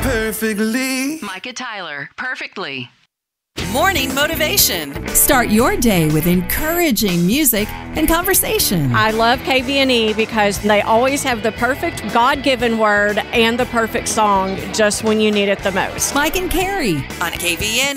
perfectly. Micah Tyler, Perfectly. Morning motivation. Start your day with encouraging music and conversation. I love KVNE because they always have the perfect God-given word and the perfect song just when you need it the most. Mike and Carrie On KVN